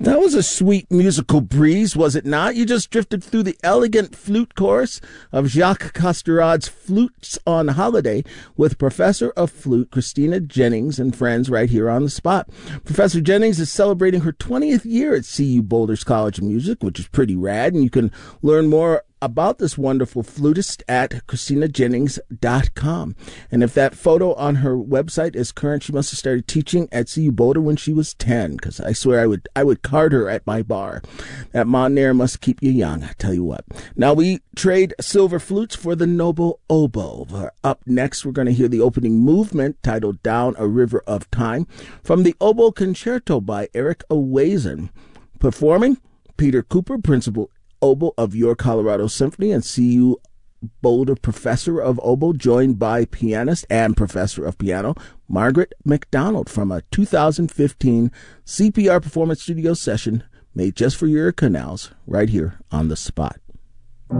That was a sweet musical breeze, was it not? You just drifted through the elegant flute chorus of Jacques Cousterad's Flutes on Holiday with Professor of Flute Christina Jennings and friends right here on the spot. Professor Jennings is celebrating her 20th year at CU Boulder's College of Music, which is pretty rad, and you can learn more about this wonderful flutist at ChristinaJennings.com. And if that photo on her website is current, she must have started teaching at CU Boulder when she was 10, because I swear I would card her at my bar. That Mon Air must keep you young, I tell you what. Now we trade silver flutes for the noble oboe. Up next, we're going to hear the opening movement titled Down a River of Time from the Oboe Concerto by Eric Owazen. Performing, Peter Cooper, Principal Oboe of Your Colorado Symphony and CU Boulder Professor of Oboe, joined by pianist and Professor of Piano Margaret McDonald from a 2015 CPR Performance Studio session made just for your canals right here on the spot.